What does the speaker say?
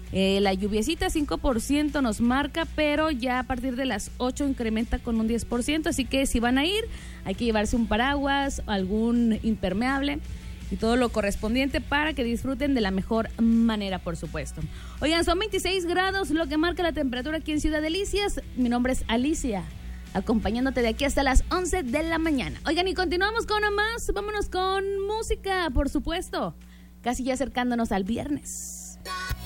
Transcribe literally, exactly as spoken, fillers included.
Eh, la lluviecita cinco por ciento nos marca, pero ya a partir de las ocho incrementa con un diez por ciento, así que si van a ir, hay que llevarse un paraguas, algún impermeable y todo lo correspondiente para que disfruten de la mejor manera, por supuesto. Oigan, son veintiséis grados lo que marca la temperatura aquí en Ciudad Delicias. Mi nombre es Alicia, acompañándote de aquí hasta las once de la mañana. Oigan, y continuamos con más, vámonos con música, por supuesto, casi ya acercándonos al viernes.